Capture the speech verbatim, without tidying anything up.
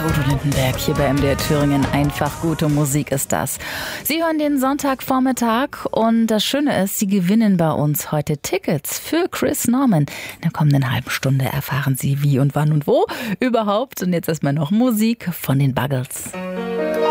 Udo Lindenberg hier bei M D R Thüringen. Einfach gute Musik ist das. Sie hören den Sonntagvormittag und das Schöne ist, Sie gewinnen bei uns heute Tickets für Chris Norman. In der kommenden halben Stunde erfahren Sie wie und wann und wo überhaupt. Und jetzt erstmal noch Musik von den Buggles.